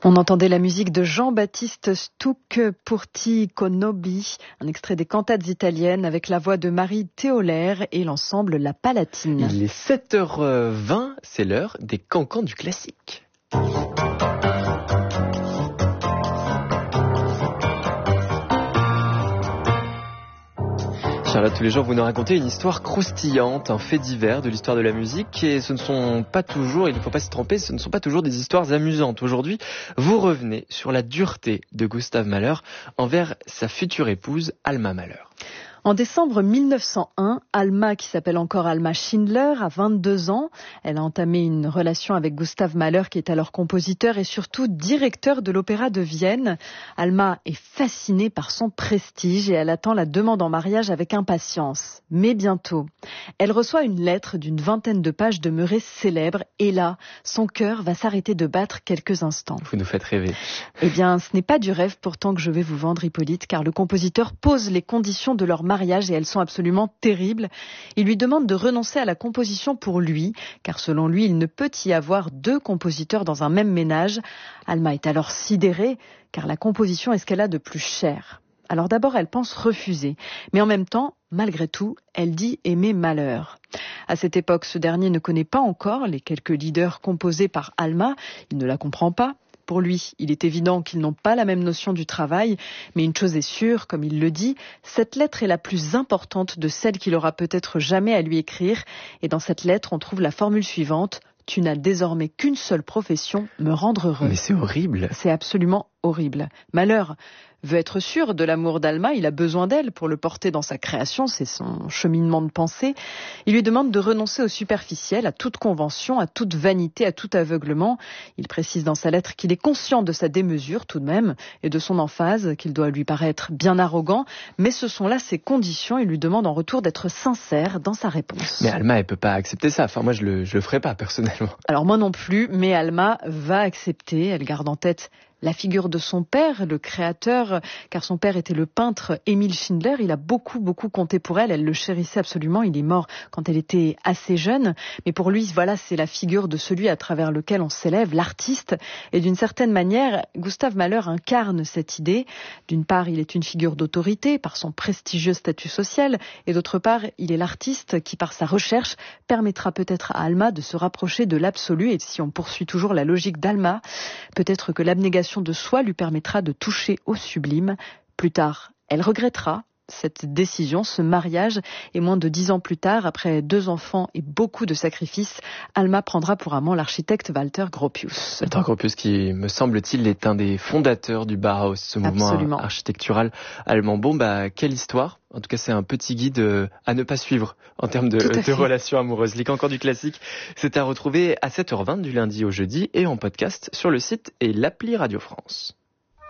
On entendait la musique de Jean-Baptiste Stuck Purti Conobi, un extrait des cantates italiennes avec la voix de Marie Théolaire et l'ensemble La Palatine. Il est 7h20, c'est l'heure des cancans du classique. Charlotte, tous les jours, vous nous racontez une histoire croustillante, un fait divers de l'histoire de la musique. Et ce ne sont pas toujours, il ne faut pas s'y tromper, ce ne sont pas toujours des histoires amusantes. Aujourd'hui, vous revenez sur la dureté de Gustav Mahler envers sa future épouse, Alma Mahler. En décembre 1901, Alma, qui s'appelle encore Alma Schindler, a 22 ans. Elle a entamé une relation avec Gustav Mahler, qui est alors compositeur et surtout directeur de l'Opéra de Vienne. Alma est fascinée par son prestige et elle attend la demande en mariage avec impatience. Mais bientôt, elle reçoit une lettre d'une 20aine de pages demeurée célèbre et là, son cœur va s'arrêter de battre quelques instants. Vous nous faites rêver. Eh bien, ce n'est pas du rêve pourtant que je vais vous vendre, Hippolyte, car le compositeur pose les conditions de leur mariage et elles sont absolument terribles. Il lui demande de renoncer à la composition pour lui, car selon lui, il ne peut y avoir deux compositeurs dans un même ménage. Alma est alors sidérée, car la composition est ce qu'elle a de plus cher. Alors d'abord, elle pense refuser, mais en même temps, malgré tout, elle dit aimer Mahler. À cette époque, ce dernier ne connaît pas encore les quelques leaders composés par Alma, il ne la comprend pas. Pour lui, il est évident qu'ils n'ont pas la même notion du travail, mais une chose est sûre, comme il le dit, cette lettre est la plus importante de celles qu'il aura peut-être jamais à lui écrire. Et dans cette lettre, on trouve la formule suivante: « Tu n'as désormais qu'une seule profession, me rendre heureux. » Mais c'est horrible. C'est absolument horrible. Mahler veut être sûr de l'amour d'Alma, il a besoin d'elle pour le porter dans sa création, c'est son cheminement de pensée. Il lui demande de renoncer au superficiel, à toute convention, à toute vanité, à tout aveuglement. Il précise dans sa lettre qu'il est conscient de sa démesure tout de même et de son emphase, qu'il doit lui paraître bien arrogant, mais ce sont là ses conditions. Il lui demande en retour d'être sincère dans sa réponse. Mais Alma, elle peut pas accepter ça. Enfin, moi, je le ferais pas personnellement. Alors moi non plus, mais Alma va accepter. Elle garde en tête la figure de son père, le créateur, car son père était le peintre Emil Schindler. Il a beaucoup compté pour elle. Elle le chérissait absolument. Il est mort quand elle était assez jeune. Mais pour lui, voilà, c'est la figure de celui à travers lequel on s'élève, l'artiste. Et d'une certaine manière, Gustav Mahler incarne cette idée. D'une part, il est une figure d'autorité par son prestigieux statut social. Et d'autre part, il est l'artiste qui, par sa recherche, permettra peut-être à Alma de se rapprocher de l'absolu. Et si on poursuit toujours la logique d'Alma, peut-être que l'abnégation de soi lui permettra de toucher au sublime. Plus tard, elle regrettera cette décision, ce mariage, et moins de 10 ans plus tard, après 2 enfants et beaucoup de sacrifices, Alma prendra pour amant l'architecte Walter Gropius. Walter Gropius qui, me semble-t-il, est un des fondateurs du Bauhaus, ce mouvement architectural allemand. Bon, quelle histoire. En tout cas, c'est un petit guide à ne pas suivre en termes de relations amoureuses. Les cancans du classique, c'est à retrouver à 7h20 du lundi au jeudi et en podcast sur le site et l'appli Radio France.